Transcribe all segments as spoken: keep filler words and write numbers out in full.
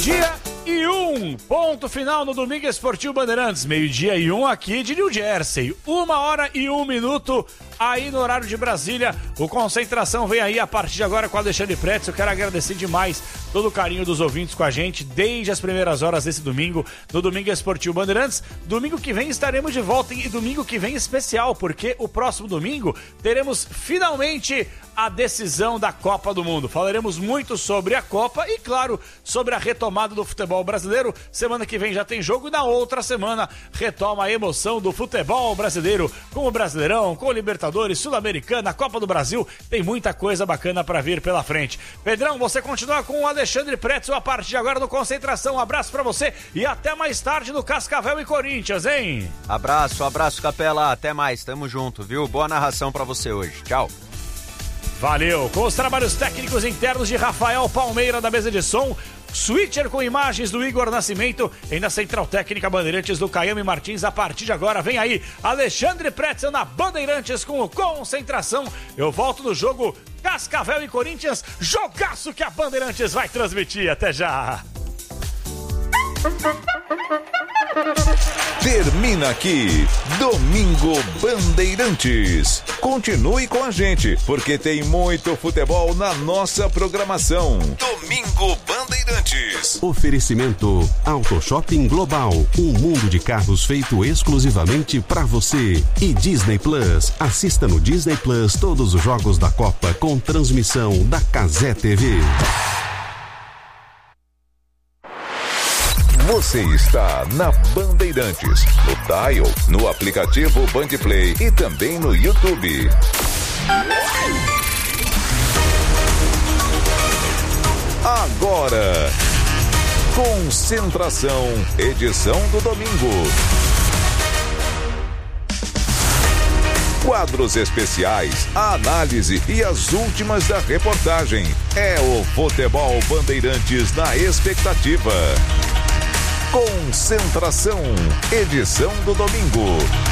Meio-dia e um, ponto final no Domingo Esportivo Bandeirantes. Meio-dia e um aqui de New Jersey. Uma hora e um minuto aí no horário de Brasília. O Concentração vem aí a partir de agora com o Alexandre Pretz. Eu quero agradecer demais todo o carinho dos ouvintes com a gente desde as primeiras horas desse domingo no Domingo Esportivo Bandeirantes. Domingo que vem estaremos de volta e domingo que vem especial, porque o próximo domingo teremos finalmente a decisão da Copa do Mundo. Falaremos muito sobre a Copa e, claro, sobre a retomada do futebol brasileiro. Semana que vem já tem jogo e na outra semana retoma a emoção do futebol brasileiro com o Brasileirão, com o Libertadores, Sul-Americana, Copa do Brasil. Tem muita coisa bacana para vir pela frente. Pedrão, você continua com o Alexandre Pretzel a partir de agora no Concentração. Um abraço para você e até mais tarde no Cascavel e Corinthians, hein? Abraço, abraço, Capela. Até mais, tamo junto, viu? Boa narração para você hoje. Tchau. Valeu! Com os trabalhos técnicos internos de Rafael Palmeira da mesa de som, switcher com imagens do Igor Nascimento, e na Central Técnica Bandeirantes do Caiame Martins. A partir de agora vem aí Alexandre Pretzel na Bandeirantes com o Concentração. Eu volto no jogo Cascavel e Corinthians, jogaço que a Bandeirantes vai transmitir. Até já! Termina aqui Domingo Bandeirantes. Continue com a gente, porque tem muito futebol na nossa programação. Domingo Bandeirantes. Oferecimento Auto Shopping Global, um mundo de carros feito exclusivamente para você. E Disney Plus, assista no Disney Plus todos os jogos da Copa com transmissão da Cazé T V. Você está na Bandeirantes, no Dial, no aplicativo Bandplay e também no YouTube. Agora, Concentração, edição do domingo. Quadros especiais, a análise e as últimas da reportagem. É o Futebol Bandeirantes na expectativa. Concentração, edição do domingo.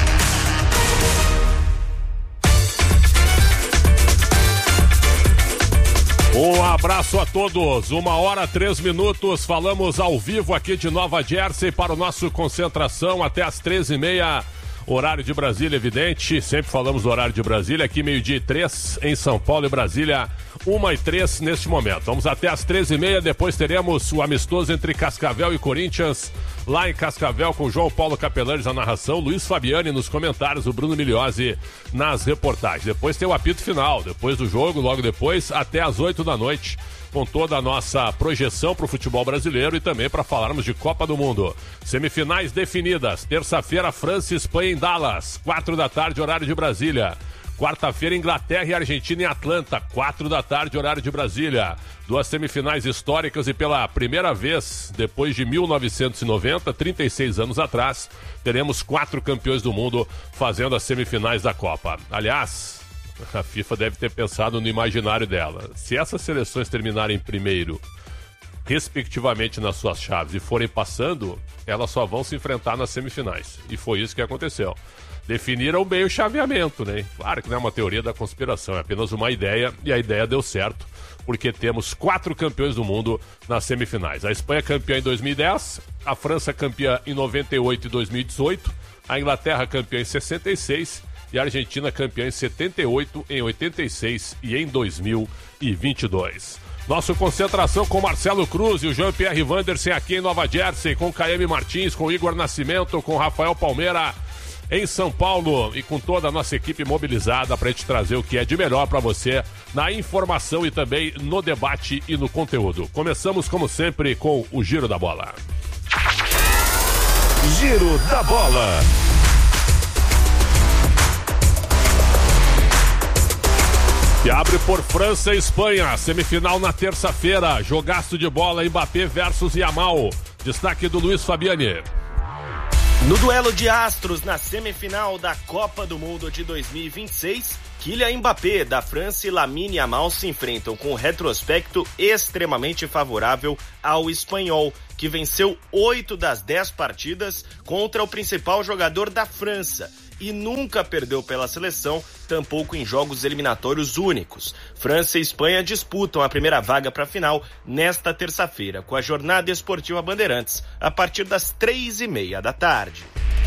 Um abraço a todos, uma hora, três minutos, falamos ao vivo aqui de Nova Jersey para o nosso Concentração até as treze e meia, horário de Brasília, evidente, sempre falamos do horário de Brasília, aqui meio-dia e três em São Paulo e Brasília, uma e três neste momento. Vamos até as treze e meia, depois teremos o amistoso entre Cascavel e Corinthians, lá em Cascavel, com João Paulo Capelares na narração, Luiz Fabiani nos comentários, o Bruno Migliozzi nas reportagens. Depois tem o apito final, depois do jogo, logo depois, até as oito da noite, com toda a nossa projeção para o futebol brasileiro e também para falarmos de Copa do Mundo. Semifinais definidas, terça-feira, França e Espanha em Dallas, quatro da tarde, horário de Brasília. Quarta-feira, Inglaterra e Argentina em Atlanta, quatro da tarde, horário de Brasília. Duas semifinais históricas e pela primeira vez, depois de mil novecentos e noventa, trinta e seis anos atrás, teremos quatro campeões do mundo fazendo as semifinais da Copa. Aliás, a FIFA deve ter pensado no imaginário dela. Se essas seleções terminarem primeiro, respectivamente nas suas chaves, e forem passando, elas só vão se enfrentar nas semifinais. E foi isso que aconteceu. Definiram bem o chaveamento, né? Claro que não é uma teoria da conspiração, é apenas uma ideia, e a ideia deu certo, porque temos quatro campeões do mundo nas semifinais. A Espanha campeã em dois mil e dez, a França campeã em noventa e oito e dois mil e dezoito, a Inglaterra campeã em sessenta e seis e a Argentina campeã em setenta e oito, em oitenta e seis e em dois mil e vinte e dois. Nosso Concentração com Marcelo Cruz e o Jean-Pierre Wandersen aqui em Nova Jersey, com Caiame Martins, com Igor Nascimento, com Rafael Palmeira em São Paulo e com toda a nossa equipe mobilizada para a gente trazer o que é de melhor para você na informação e também no debate e no conteúdo. Começamos, como sempre, com o Giro da Bola. Giro da Bola. Que abre por França e Espanha, semifinal na terça-feira, jogaço de bola, Mbappé versus Yamal. Destaque do Luiz Fabiani. No duelo de astros na semifinal da Copa do Mundo de dois mil e vinte e seis, Kylian Mbappé da França e Lamine Yamal se enfrentam com um retrospecto extremamente favorável ao espanhol, que venceu oito das dez partidas contra o principal jogador da França. e nunca perdeu pela seleção, tampouco em jogos eliminatórios únicos. França e Espanha disputam a primeira vaga para a final nesta terça-feira, com a Jornada Esportiva Bandeirantes, a partir das três e meia da tarde.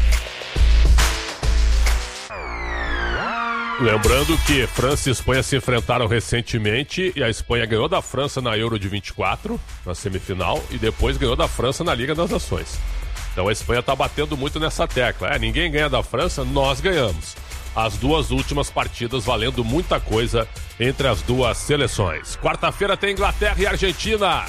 Lembrando que França e Espanha se enfrentaram recentemente e a Espanha ganhou da França na Euro de vinte e quatro, na semifinal, e depois ganhou da França na Liga das Nações. Então a Espanha está batendo muito nessa tecla. É, ninguém ganha da França, nós ganhamos. As duas últimas partidas valendo muita coisa entre as duas seleções. Quarta-feira tem Inglaterra e Argentina.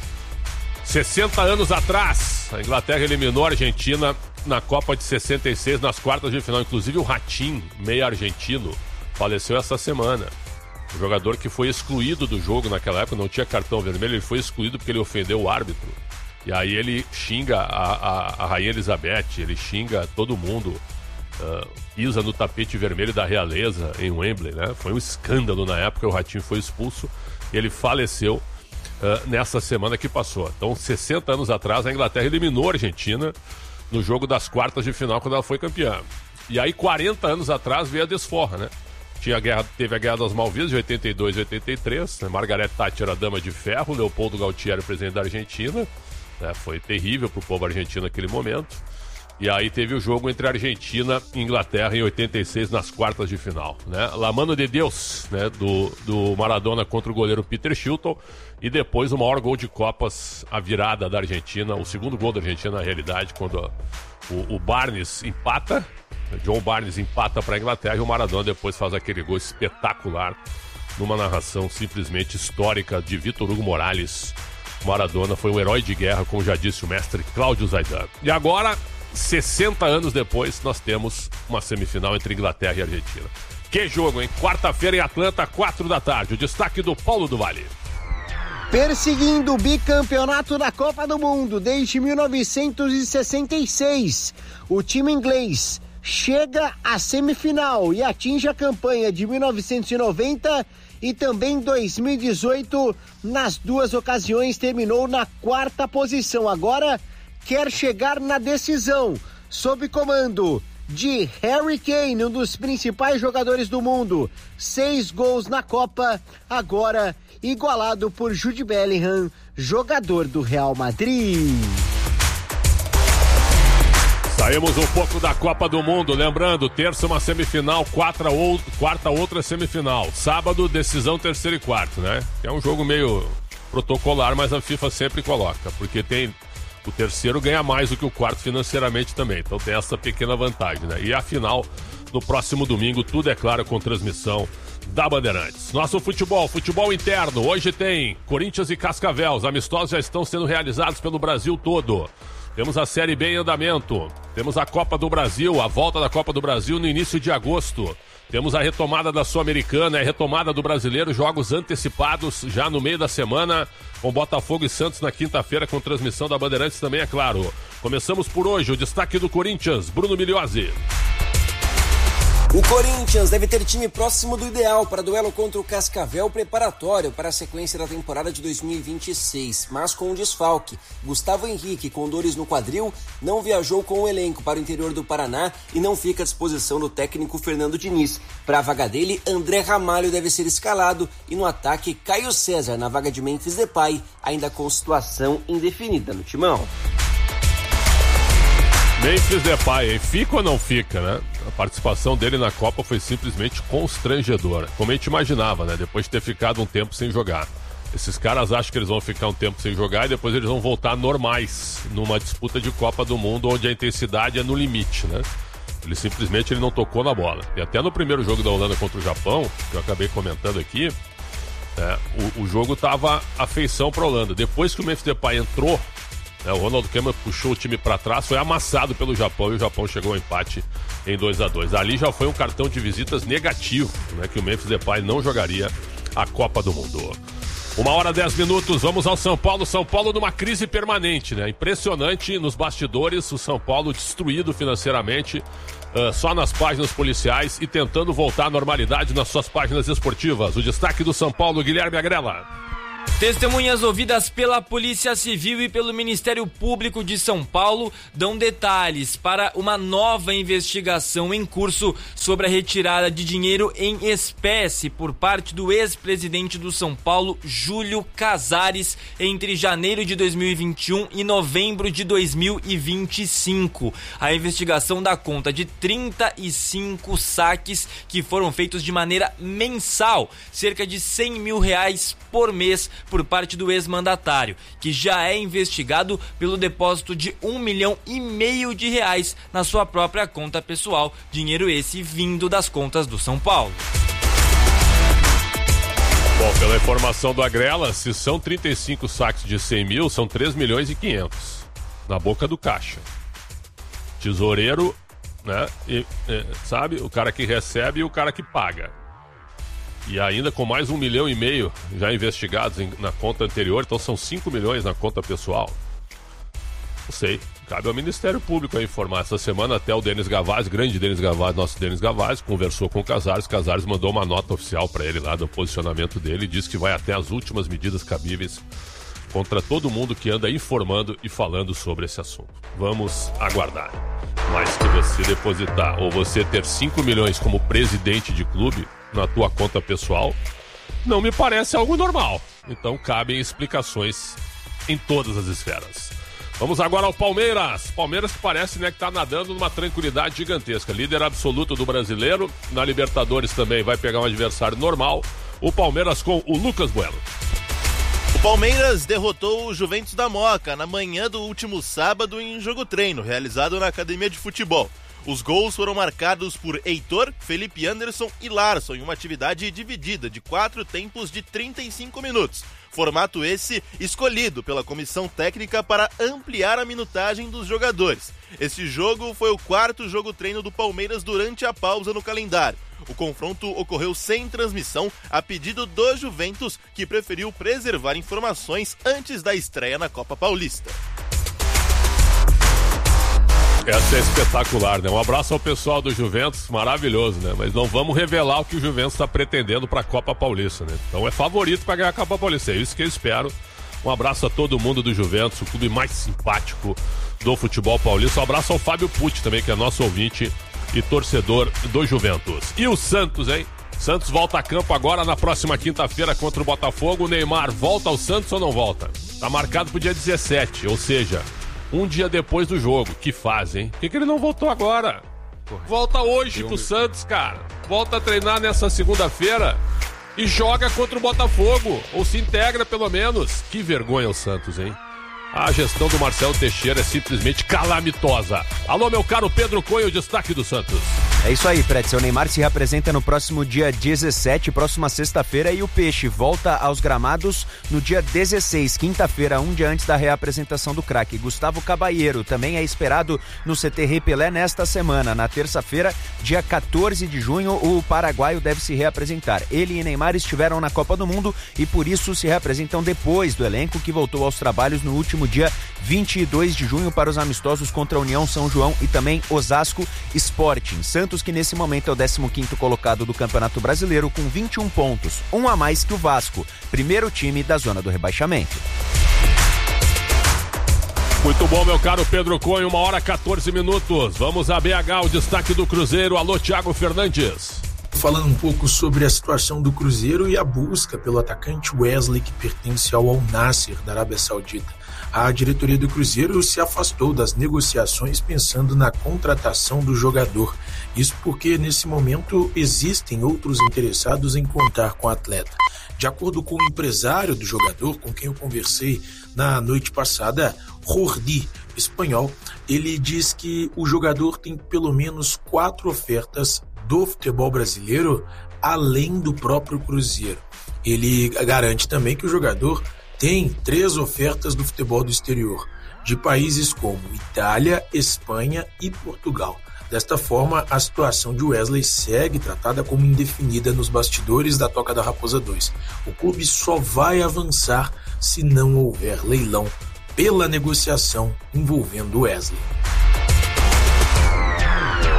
sessenta anos atrás, a Inglaterra eliminou a Argentina na Copa de sessenta e seis, nas quartas de final. Inclusive o Ratinho, meio argentino, faleceu essa semana. O jogador que foi excluído do jogo naquela época, não tinha cartão vermelho, ele foi excluído porque ele ofendeu o árbitro. E aí ele xinga a, a, a Rainha Elizabeth, ele xinga todo mundo, uh, pisa no tapete vermelho da realeza em Wembley, né? Foi um escândalo na época, o Ratinho foi expulso e ele faleceu uh, nessa semana que passou. Então, sessenta anos atrás, a Inglaterra eliminou a Argentina no jogo das quartas de final, quando ela foi campeã. E aí, quarenta anos atrás, veio a desforra, né? Tinha a guerra, teve a Guerra das Malvinas, de oitenta e dois e oitenta e três, né? Margaret Thatcher, a dama de ferro, Leopoldo Galtieri, o presidente da Argentina, né? Foi terrível para o povo argentino naquele momento. E aí teve o jogo entre Argentina e Inglaterra em oitenta e seis, nas quartas de final, né? La Mano de Deus, né? Do, do Maradona contra o goleiro Peter Shilton. E depois o maior gol de Copas, a virada da Argentina, o segundo gol da Argentina na realidade, quando o, o Barnes empata, John Barnes empata para a Inglaterra, e o Maradona depois faz aquele gol espetacular, numa narração simplesmente histórica de Vitor Hugo Morales. O Maradona foi um herói de guerra, como já disse o mestre Cláudio Zaidan. E agora, sessenta anos depois, nós temos uma semifinal entre Inglaterra e Argentina. Que jogo, hein? Quarta-feira em Atlanta, quatro da tarde. O destaque do Paulo do Vale. Perseguindo o bicampeonato da Copa do Mundo desde mil novecentos e sessenta e seis, o time inglês chega à semifinal e atinge a campanha de mil novecentos e noventa e também dois mil e dezoito. Nas duas ocasiões terminou na quarta posição. Agora quer chegar na decisão, sob comando de Harry Kane, um dos principais jogadores do mundo. Seis gols na Copa, agora igualado por Jude Bellingham, jogador do Real Madrid. Saímos um pouco da Copa do Mundo, lembrando, terça uma semifinal, quarta, ou, quarta outra semifinal. Sábado, decisão terceiro e quarto, né? É um jogo meio protocolar, mas a FIFA sempre coloca, porque tem... O terceiro ganha mais do que o quarto financeiramente também. Então tem essa pequena vantagem, né? E a final, no próximo domingo, tudo é claro, com transmissão da Bandeirantes. Nosso futebol, futebol interno. Hoje tem Corinthians e Cascavel. Os amistosos já estão sendo realizados pelo Brasil todo. Temos a Série B em andamento. Temos a Copa do Brasil, a volta da Copa do Brasil no início de agosto. Temos a retomada da Sul-Americana, a retomada do Brasileiro, jogos antecipados já no meio da semana, com Botafogo e Santos na quinta-feira, com transmissão da Bandeirantes também, é claro. Começamos por hoje, o destaque do Corinthians, Bruno Migliozzi. O Corinthians deve ter time próximo do ideal para duelo contra o Cascavel, preparatório para a sequência da temporada de dois mil e vinte e seis, mas com um desfalque. Gustavo Henrique, com dores no quadril, não viajou com o elenco para o interior do Paraná e não fica à disposição do técnico Fernando Diniz. Para a vaga dele, André Ramalho deve ser escalado e no ataque, Caio César na vaga de Memphis Depay, ainda com situação indefinida no timão. Memphis Depay, hein? Fica ou não fica, né? A participação dele na Copa foi simplesmente constrangedora, como a gente imaginava, né? Depois de ter ficado um tempo sem jogar. Esses caras acham que eles vão ficar um tempo sem jogar e depois eles vão voltar normais numa disputa de Copa do Mundo onde a intensidade é no limite, né? Ele simplesmente ele não tocou na bola. E até no primeiro jogo da Holanda contra o Japão, que eu acabei comentando aqui, né? o, o jogo tava a feição pra Holanda. Depois que o Memphis Depay entrou, né? o Ronald Koeman puxou o time para trás, foi amassado pelo Japão e o Japão chegou ao empate em dois a dois. Ali já foi um cartão de visitas negativo, né? Que o Memphis Depay não jogaria a Copa do Mundo. Uma hora, dez minutos, vamos ao São Paulo. São Paulo numa crise permanente, né? Impressionante nos bastidores, o São Paulo destruído financeiramente, uh, só nas páginas policiais e tentando voltar à normalidade nas suas páginas esportivas. O destaque do São Paulo, Guilherme Agrela. Testemunhas ouvidas pela Polícia Civil e pelo Ministério Público de São Paulo dão detalhes para uma nova investigação em curso sobre a retirada de dinheiro em espécie por parte do ex-presidente do São Paulo, Júlio Casares, entre janeiro de dois mil e vinte e um e novembro de dois mil e vinte e cinco. A investigação dá conta de trinta e cinco saques que foram feitos de maneira mensal, cerca de cem mil reais por mês, por parte do ex-mandatário, que já é investigado pelo depósito de um milhão e meio de reais na sua própria conta pessoal, dinheiro esse vindo das contas do São Paulo. Bom, pela informação do Agrela, se são trinta e cinco saques de cem mil, são três milhões e quinhentos na boca do caixa. Tesoureiro, né? E, e, sabe, o cara que recebe e o cara que paga. E ainda com mais um milhão e meio já investigados em, na conta anterior, então são cinco milhões na conta pessoal. Não sei, cabe ao Ministério Público a informar. Essa semana até o Denis Gavazzi, grande Denis Gavazzi, nosso Denis Gavazzi, conversou com o Casares. Casares mandou uma nota oficial para ele lá do posicionamento dele e disse que vai até as últimas medidas cabíveis contra todo mundo que anda informando e falando sobre esse assunto. Vamos aguardar. Mas que você depositar ou você ter cinco milhões como presidente de clube na tua conta pessoal, não me parece algo normal. Então cabem explicações em todas as esferas. Vamos agora ao Palmeiras. Palmeiras que parece, né, que tá nadando numa tranquilidade gigantesca. Líder absoluto do brasileiro. Na Libertadores também vai pegar um adversário normal. O Palmeiras com o Lucas Bueno. O Palmeiras derrotou o Juventus da Moca na manhã do último sábado em jogo treino, realizado na Academia de Futebol. Os gols foram marcados por Heitor, Felipe Anderson e Larson em uma atividade dividida de quatro tempos de trinta e cinco minutos. Formato esse escolhido pela comissão técnica para ampliar a minutagem dos jogadores. Esse jogo foi o quarto jogo treino do Palmeiras durante a pausa no calendário. O confronto ocorreu sem transmissão a pedido do Juventus, que preferiu preservar informações antes da estreia na Copa Paulista. Essa é espetacular, né? Um abraço ao pessoal do Juventus, maravilhoso, né? Mas não vamos revelar o que o Juventus está pretendendo para a Copa Paulista, né? Então é favorito para ganhar a Copa Paulista, é isso que eu espero. Um abraço a todo mundo do Juventus, o clube mais simpático do futebol paulista. Um abraço ao Fábio Pucci também, que é nosso ouvinte e torcedor do Juventus. E o Santos, hein? Santos volta a campo agora na próxima quinta-feira contra o Botafogo. O Neymar volta ao Santos ou não volta? Tá marcado pro dia dezessete, ou seja, um dia depois do jogo. Que fase, hein? Por que, que ele não voltou agora? Volta hoje pro Santos, cara. Volta a treinar nessa segunda-feira e joga contra o Botafogo. Ou se integra, pelo menos. Que vergonha o Santos, hein? A gestão do Marcelo Teixeira é simplesmente calamitosa. Alô, meu caro Pedro Cunha, o destaque do Santos. É isso aí, Pretzel. O Neymar se reapresenta no próximo dia dezessete, próxima sexta-feira, e o Peixe volta aos gramados no dia dezesseis, quinta-feira, um dia antes da reapresentação do craque. Gustavo Cabalheiro também é esperado no C T Rei Pelé nesta semana. Na terça-feira, dia quatorze de junho, o paraguaio deve se reapresentar. Ele e Neymar estiveram na Copa do Mundo e por isso se reapresentam depois do elenco, que voltou aos trabalhos no último dia vinte e dois de junho para os amistosos contra a União São João e também Osasco Sporting. Santos, que nesse momento é o décimo quinto colocado do Campeonato Brasileiro com vinte e um pontos, um a mais que o Vasco, primeiro time da zona do rebaixamento. Muito bom, meu caro Pedro Cunha, uma hora e quatorze minutos. Vamos a B H, o destaque do Cruzeiro. Alô, Thiago Fernandes. Falando um pouco sobre a situação do Cruzeiro e a busca pelo atacante Wesley, que pertence ao Al Nassr da Arábia Saudita. A diretoria do Cruzeiro se afastou das negociações pensando na contratação do jogador. Isso porque, nesse momento, existem outros interessados em contar com o atleta. De acordo com o empresário do jogador, com quem eu conversei na noite passada, Jordi, espanhol, ele diz que o jogador tem pelo menos quatro ofertas do futebol brasileiro, além do próprio Cruzeiro. Ele garante também que o jogador tem três ofertas do futebol do exterior, de países como Itália, Espanha e Portugal. Desta forma, a situação de Wesley segue tratada como indefinida nos bastidores da Toca da Raposa dois. O clube só vai avançar se não houver leilão pela negociação envolvendo Wesley.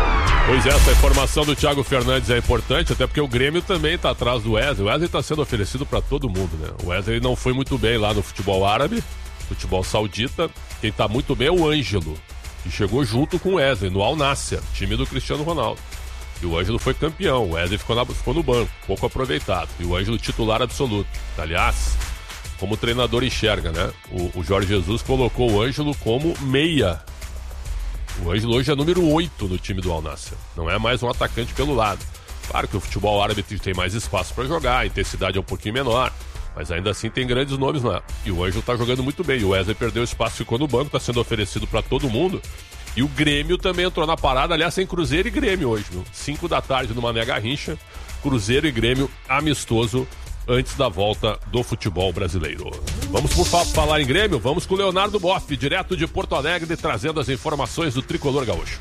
Pois é, essa informação do Thiago Fernandes é importante, até porque o Grêmio também está atrás do Wesley. O Wesley está sendo oferecido para todo mundo, né? O Wesley não foi muito bem lá no futebol árabe, futebol saudita. Quem está muito bem é o Ângelo, que chegou junto com o Wesley no Al Nassr, time do Cristiano Ronaldo. E o Ângelo foi campeão, o Wesley ficou, na, ficou no banco, pouco aproveitado. E o Ângelo titular absoluto. Aliás, como o treinador enxerga, né? O, o Jorge Jesus colocou o Ângelo como meia. O Ângelo hoje é número oito no time do Al Nassr. Não é mais um atacante pelo lado. Claro que o futebol árabe tem mais espaço para jogar, a intensidade é um pouquinho menor, mas ainda assim tem grandes nomes lá. E o Ângelo tá jogando muito bem. O Wesley perdeu espaço, ficou no banco, tá sendo oferecido para todo mundo. E o Grêmio também entrou na parada, aliás, tem Cruzeiro e Grêmio hoje, viu? cinco da tarde no Mané Garrincha. Cruzeiro e Grêmio amistoso antes da volta do futebol brasileiro. Vamos por falar em Grêmio, vamos com o Leonardo Boff, direto de Porto Alegre, trazendo as informações do Tricolor Gaúcho.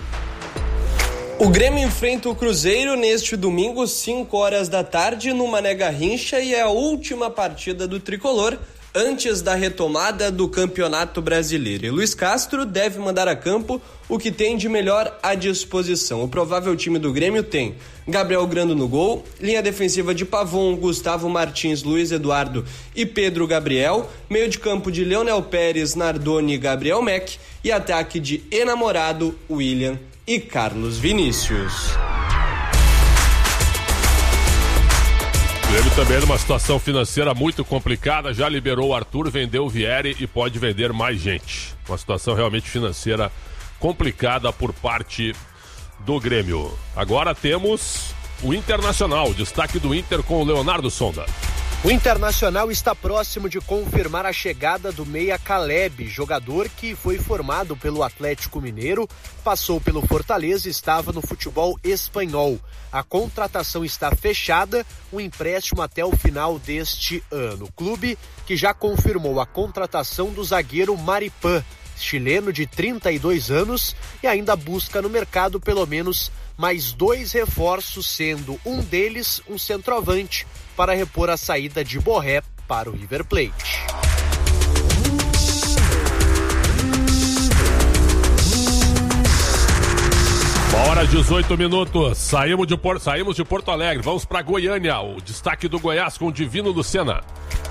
O Grêmio enfrenta o Cruzeiro neste domingo, cinco horas da tarde, no Mané Garrincha, e é a última partida do Tricolor antes da retomada do Campeonato Brasileiro. E Luiz Castro deve mandar a campo o que tem de melhor à disposição. O provável time do Grêmio tem Gabriel Grando no gol, linha defensiva de Pavon, Gustavo Martins, Luiz Eduardo e Pedro Gabriel, meio de campo de Leonel Pérez, Nardoni e Gabriel Mack, e ataque de Enamorado, William e Carlos Vinícius. O Grêmio também numa situação financeira muito complicada, já liberou o Arthur, vendeu o Vieri e pode vender mais gente. Uma situação realmente financeira complicada por parte do Grêmio. Agora temos o Internacional, destaque do Inter com o Leonardo Sonda. O Internacional está próximo de confirmar a chegada do meia Caleb, jogador que foi formado pelo Atlético Mineiro, passou pelo Fortaleza e estava no futebol espanhol. A contratação está fechada, um empréstimo até o final deste ano. O clube que já confirmou a contratação do zagueiro Maripan, chileno de trinta e dois anos, e ainda busca no mercado pelo menos mais dois reforços, sendo um deles um centroavante, para repor a saída de Borré para o River Plate. Uma hora e dezoito minutos, saímos de, Por... saímos de Porto Alegre, vamos para Goiânia, o destaque do Goiás com o Divino Lucena.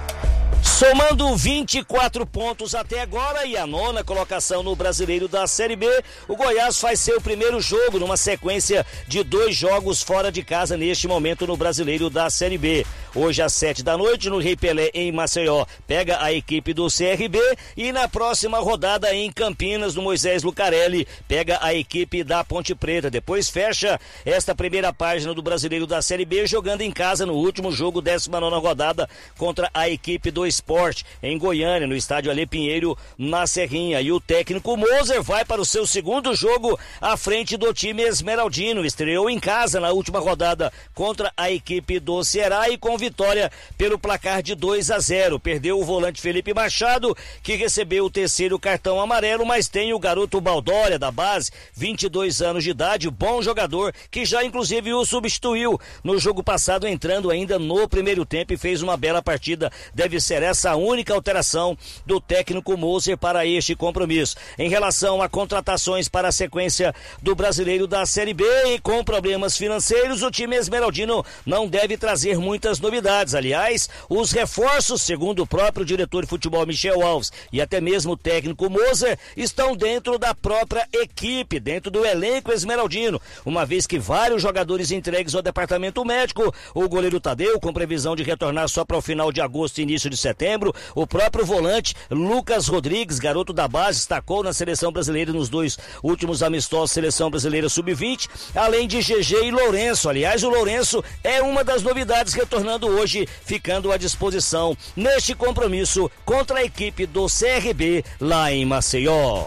Somando vinte e quatro pontos até agora e a nona colocação no Brasileiro da Série B, o Goiás faz seu primeiro jogo numa sequência de dois jogos fora de casa neste momento no Brasileiro da Série B. Hoje às sete da noite no Rei Pelé em Maceió pega a equipe do C R B e na próxima rodada em Campinas no Moisés Lucarelli pega a equipe da Ponte Preta. Depois fecha esta primeira página do Brasileiro da Série B jogando em casa no último jogo, décima nona rodada contra a equipe do Sport em Goiânia, no estádio Alê Pinheiro, na Serrinha. E o técnico Moser vai para o seu segundo jogo à frente do time esmeraldino. Estreou em casa na última rodada contra a equipe do Ceará e com vitória pelo placar de dois a zero. Perdeu o volante Felipe Machado, que recebeu o terceiro cartão amarelo, mas tem o garoto Baldória da base, vinte e dois anos de idade, bom jogador, que já inclusive o substituiu no jogo passado, entrando ainda no primeiro tempo e fez uma bela partida. Deve ser essa a única alteração do técnico Moser para este compromisso. Em relação a contratações para a sequência do Brasileiro da Série B, e com problemas financeiros, o time esmeraldino não deve trazer muitas novidades. Aliás, os reforços, segundo o próprio diretor de futebol Michel Alves e até mesmo o técnico Moser, estão dentro da própria equipe, dentro do elenco esmeraldino, uma vez que vários jogadores entregues ao departamento médico, o goleiro Tadeu com previsão de retornar só para o final de agosto e início de setembro, o próprio volante Lucas Rodrigues, garoto da base, destacou na seleção brasileira nos dois últimos amistosos seleção brasileira sub vinte, além de G G e Lourenço. Aliás, o Lourenço é uma das novidades, retornando hoje, ficando à disposição neste compromisso contra a equipe do C R B lá em Maceió.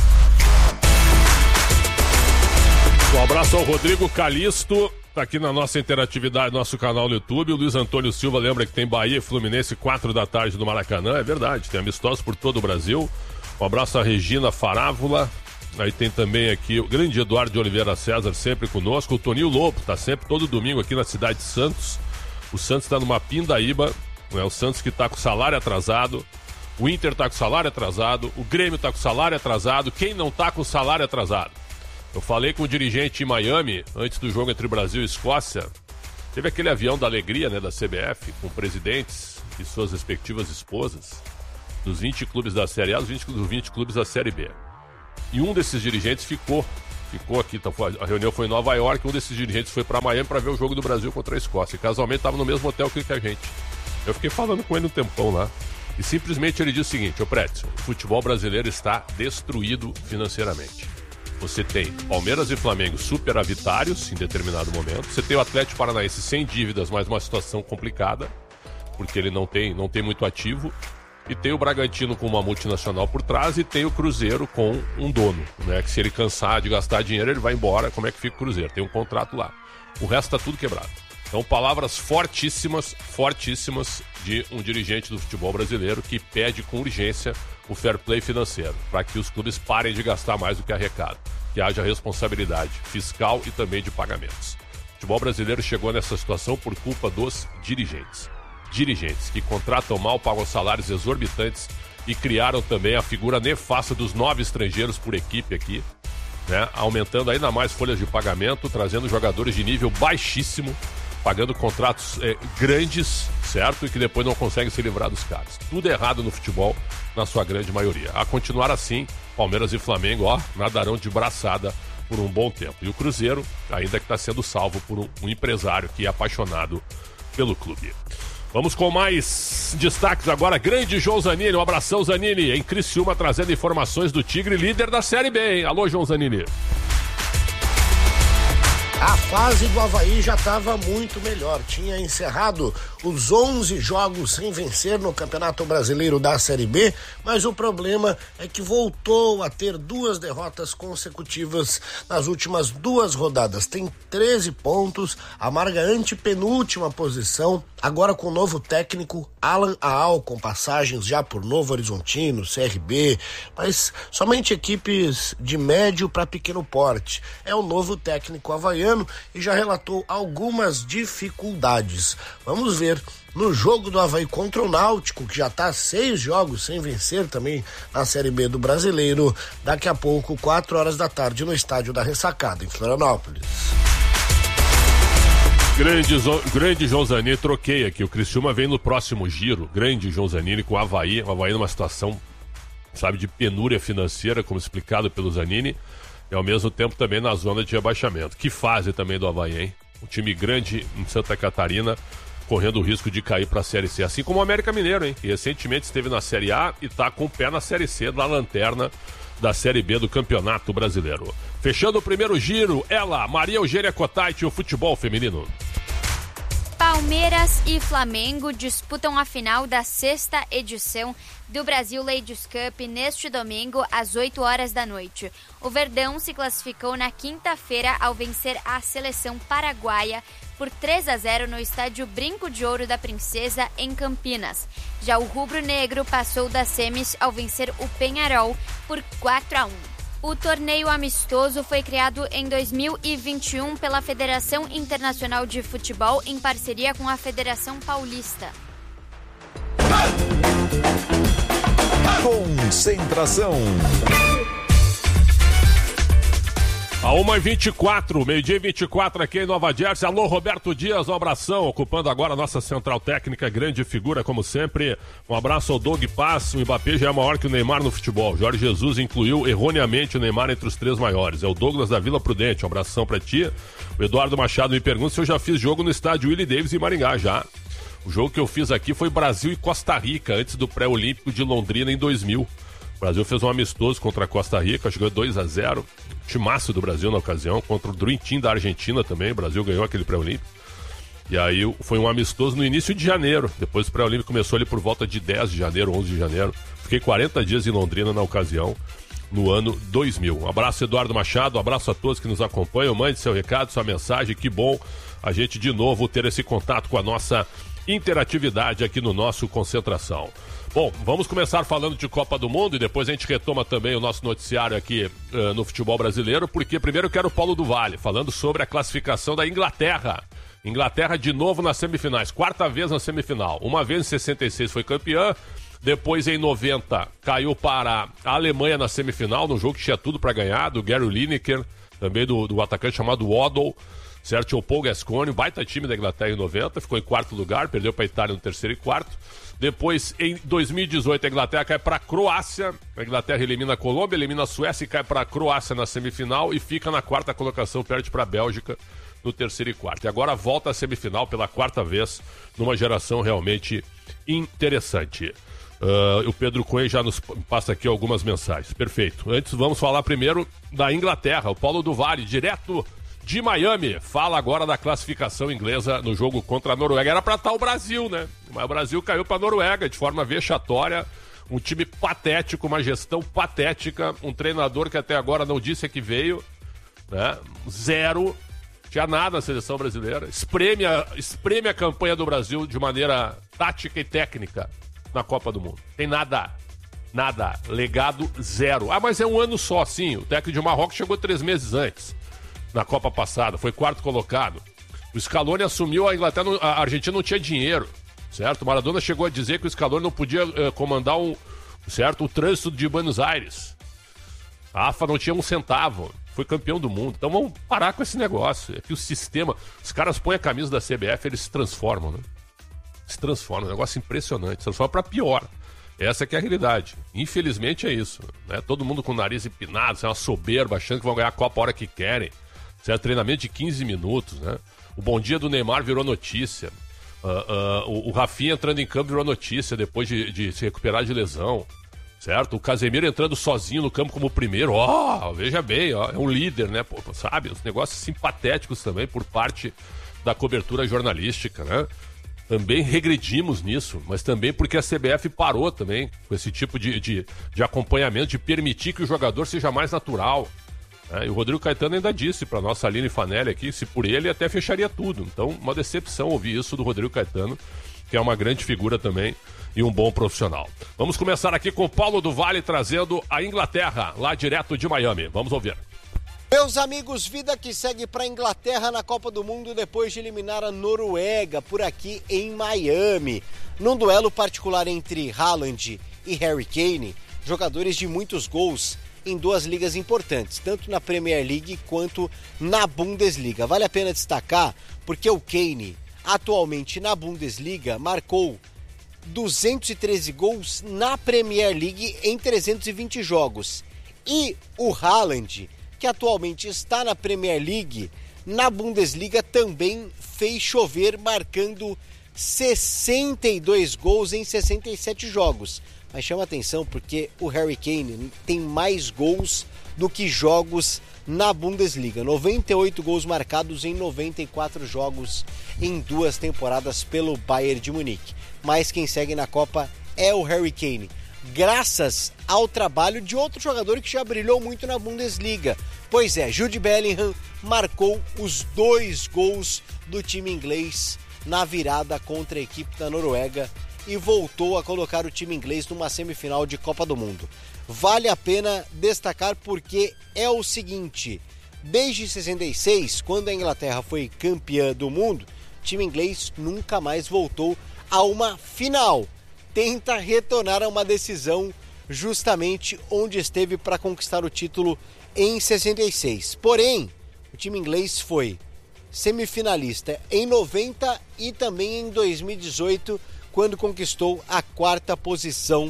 Um abraço ao Rodrigo Calisto, tá aqui na nossa interatividade, nosso canal no YouTube. O Luiz Antônio Silva lembra que tem Bahia e Fluminense quatro da tarde no Maracanã. É verdade, tem amistosos por todo o Brasil. Um abraço a Regina Farávula. Aí tem também aqui o grande Eduardo de Oliveira César, sempre conosco. O Toninho Lobo, tá sempre todo domingo aqui na cidade de Santos. O Santos está numa pindaíba, né? O Santos que tá com salário atrasado. O Inter tá com salário atrasado. O Grêmio tá com salário atrasado. Quem não tá com salário atrasado? Eu falei com o dirigente em Miami, antes do jogo entre Brasil e Escócia. Teve aquele avião da alegria, né, da C B F, com presidentes e suas respectivas esposas, dos vinte clubes da Série A, dos vinte, dos vinte clubes da Série B. E um desses dirigentes ficou, ficou aqui, então, a reunião foi em Nova York, um desses dirigentes foi para Miami para ver o jogo do Brasil contra a Escócia. E casualmente estava no mesmo hotel que a gente. Eu fiquei falando com ele um tempão lá. E simplesmente ele disse o seguinte: ô Prétio, o futebol brasileiro está destruído financeiramente. Você tem Palmeiras e Flamengo superavitários em determinado momento. Você tem o Atlético Paranaense sem dívidas, mas uma situação complicada, porque ele não tem, não tem muito ativo. E tem o Bragantino com uma multinacional por trás e tem o Cruzeiro com um dono, né? Que se ele cansar de gastar dinheiro, ele vai embora. Como é que fica o Cruzeiro? Tem um contrato lá. O resto tá tudo quebrado. Então, palavras fortíssimas, fortíssimas de um dirigente do futebol brasileiro que pede com urgência o fair play financeiro, para que os clubes parem de gastar mais do que arrecadam, que haja responsabilidade fiscal e também de pagamentos. O futebol brasileiro chegou nessa situação por culpa dos dirigentes. Dirigentes que contratam mal, pagam salários exorbitantes e criaram também a figura nefasta dos nove estrangeiros por equipe aqui, né? Aumentando ainda mais folhas de pagamento, trazendo jogadores de nível baixíssimo, pagando contratos eh, grandes, certo? E que depois não conseguem se livrar dos caras. Tudo errado no futebol, na sua grande maioria. A continuar assim, Palmeiras e Flamengo, ó, nadarão de braçada por um bom tempo. E o Cruzeiro, ainda que está sendo salvo por um, um empresário que é apaixonado pelo clube. Vamos com mais destaques agora. Grande João Zanini, um abração, Zanini, em Criciúma, trazendo informações do Tigre, líder da Série B, hein? Alô, João Zanini. A fase do Avaí já estava muito melhor. Tinha encerrado os onze jogos sem vencer no Campeonato Brasileiro da Série B, mas o problema é que voltou a ter duas derrotas consecutivas nas últimas duas rodadas. Tem treze pontos, amarga antepenúltima posição, agora com o novo técnico Alan Aal, com passagens já por Novo Horizontino, C R B, mas somente equipes de médio para pequeno porte. É o novo técnico havaiano e já relatou algumas dificuldades. Vamos ver no jogo do Avaí contra o Náutico, que já está seis jogos sem vencer também na Série B do Brasileiro, daqui a pouco, quatro horas da tarde, no estádio da Ressacada, em Florianópolis. Grande, grande João Zanini, troquei aqui. O Criciúma vem no próximo giro. Grande João Zanini com o Avaí. O Avaí numa situação, sabe, de penúria financeira, como explicado pelo Zanini. E ao mesmo tempo também na zona de rebaixamento. Que fase também do Avaí, hein? Um time grande em Santa Catarina, correndo o risco de cair para a Série C. Assim como o América Mineiro, hein? Que recentemente esteve na Série A e está com o pé na Série C, da lanterna da Série B do Campeonato Brasileiro. Fechando o primeiro giro, ela, Maria Eugênia Cotait, o futebol feminino. Palmeiras e Flamengo disputam a final da sexta edição do Brasil Ladies Cup neste domingo às oito horas da noite. O Verdão se classificou na quinta-feira ao vencer a seleção paraguaia por três a zero no estádio Brinco de Ouro da Princesa, em Campinas. Já o rubro-negro passou das semis ao vencer o Peñarol por quatro a um. O torneio amistoso foi criado em dois mil e vinte e um pela Federação Internacional de Futebol em parceria com a Federação Paulista. Concentração. A uma e vinte e quatro, meio-dia e vinte e quatro aqui em Nova Jersey. Alô, Roberto Dias, um abração, ocupando agora a nossa central técnica, grande figura como sempre. Um abraço ao Doug Paz. O Mbappé já é maior que o Neymar no futebol. Jorge Jesus incluiu erroneamente o Neymar entre os três maiores. É o Douglas da Vila Prudente, um abração pra ti. O Eduardo Machado me pergunta se eu já fiz jogo no estádio Willie Davis em Maringá, já. O jogo que eu fiz aqui foi Brasil e Costa Rica, antes do pré-olímpico de Londrina em dois mil. O Brasil fez um amistoso contra a Costa Rica, chegou dois a zero. Timaço do Brasil na ocasião, contra o Dream Team da Argentina também. O Brasil ganhou aquele pré-olímpico. E aí foi um amistoso no início de janeiro. Depois o pré-olímpico começou ali por volta de dez de janeiro, onze de janeiro. Fiquei quarenta dias em Londrina na ocasião, no ano dois mil. Um abraço, Eduardo Machado, um abraço a todos que nos acompanham. Mande seu recado, sua mensagem. Que bom a gente de novo ter esse contato com a nossa interatividade aqui no nosso Concentração. Bom, vamos começar falando de Copa do Mundo e depois a gente retoma também o nosso noticiário aqui uh, no futebol brasileiro, porque primeiro eu quero o Paulo do Vale, falando sobre a classificação da Inglaterra. Inglaterra de novo nas semifinais, quarta vez na semifinal. Uma vez em sessenta e seis foi campeã, depois em noventa caiu para a Alemanha na semifinal, num jogo que tinha tudo para ganhar, do Gary Lineker, também do, do atacante chamado Waddle, certo? Tinha o Paul Gascoigne, baita time da Inglaterra em noventa, ficou em quarto lugar, perdeu para a Itália no terceiro e quarto. Depois, em dois mil e dezoito, a Inglaterra cai para a Croácia, a Inglaterra elimina a Colômbia, elimina a Suécia e cai para a Croácia na semifinal e fica na quarta colocação, perde para a Bélgica no terceiro e quarto. E agora volta à semifinal pela quarta vez, numa geração realmente interessante. Uh, o Pedro Cunha já nos passa aqui algumas mensagens. Perfeito. Antes, vamos falar primeiro da Inglaterra. O Paulo do Vale, direto de Miami, fala agora da classificação inglesa no jogo contra a Noruega. Era para estar o Brasil, né? Mas o Brasil caiu para a Noruega de forma vexatória. Um time patético, uma gestão patética. Um treinador que até agora não disse que veio, né? Zero. Tinha nada na seleção brasileira. Espreme a, espreme a campanha do Brasil de maneira tática e técnica na Copa do Mundo. Tem nada. Nada. Legado zero. Ah, mas é um ano só, sim. O técnico de Marrocos chegou três meses antes. Na Copa passada. Foi quarto colocado. O Scaloni assumiu, a Inglaterra, a Argentina não tinha dinheiro. Certo? O Maradona chegou a dizer que o Scaloni não podia uh, comandar um, certo? o trânsito de Buenos Aires. A AFA não tinha um centavo. Foi campeão do mundo. Então vamos parar com esse negócio. É que o sistema... Os caras põem a camisa da C B F, eles se transformam, né? Se transformam. É um negócio impressionante. Se transforma pra pior. Essa que é a realidade. Infelizmente é isso. Né? Todo mundo com o nariz empinado, é uma soberba, achando que vão ganhar a Copa a hora que querem. Certo? Treinamento de quinze minutos, né? O bom dia do Neymar virou notícia. Uh, uh, o, o Rafinha entrando em campo virou notícia depois de, de se recuperar de lesão. Certo? O Casemiro entrando sozinho no campo como primeiro. Ó, oh, veja bem, ó, é um líder, né? Pô, sabe? Os negócios simpatéticos também por parte da cobertura jornalística, né? Também regredimos nisso, mas também porque a C B F parou também com esse tipo de, de, de acompanhamento, de permitir que o jogador seja mais natural. Né? E o Rodrigo Caetano ainda disse para nossa Aline Fanelli aqui, se por ele até fecharia tudo. Então, uma decepção ouvir isso do Rodrigo Caetano, que é uma grande figura também e um bom profissional. Vamos começar aqui com o Paulo do Vale trazendo a Inglaterra, lá direto de Miami. Vamos ouvir. Meus amigos, vida que segue para a Inglaterra na Copa do Mundo depois de eliminar a Noruega por aqui em Miami. Num duelo particular entre Haaland e Harry Kane, jogadores de muitos gols em duas ligas importantes, tanto na Premier League quanto na Bundesliga. Vale a pena destacar porque o Kane, atualmente na Bundesliga, marcou duzentos e treze gols na Premier League em trezentos e vinte jogos. E o Haaland, que atualmente está na Premier League, na Bundesliga também fez chover, marcando sessenta e dois gols em sessenta e sete jogos. Mas chama atenção porque o Harry Kane tem mais gols do que jogos na Bundesliga. noventa e oito gols marcados em noventa e quatro jogos em duas temporadas pelo Bayern de Munique. Mas quem segue na Copa é o Harry Kane, graças ao trabalho de outro jogador que já brilhou muito na Bundesliga. Pois é, Jude Bellingham marcou os dois gols do time inglês na virada contra a equipe da Noruega e voltou a colocar o time inglês numa semifinal de Copa do Mundo. Vale a pena destacar porque é o seguinte: desde sessenta e seis, quando a Inglaterra foi campeã do mundo, o time inglês nunca mais voltou a uma final. Tenta retornar a uma decisão justamente onde esteve para conquistar o título em sessenta e seis. Porém, o time inglês foi semifinalista em noventa e também em dois mil e dezoito, quando conquistou a quarta posição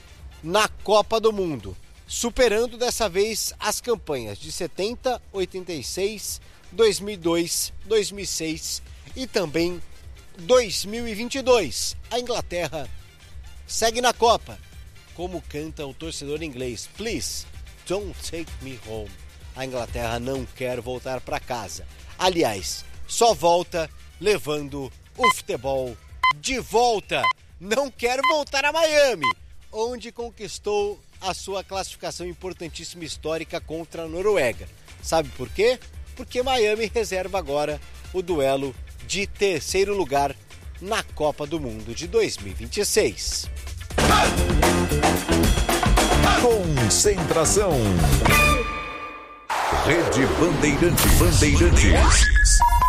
na Copa do Mundo, superando dessa vez as campanhas de setenta, oitenta e seis, dois mil e dois, dois mil e seis e também dois mil e vinte e dois. A Inglaterra segue na Copa, como canta o torcedor inglês: Please, don't take me home. A Inglaterra não quer voltar para casa. Aliás, só volta levando o futebol de volta. Não quer voltar a Miami, onde conquistou a sua classificação importantíssima histórica contra a Noruega. Sabe por quê? Porque Miami reserva agora o duelo de terceiro lugar na Copa do Mundo de dois mil e vinte e seis. Concentração. Rede Bandeirantes. Bandeirantes.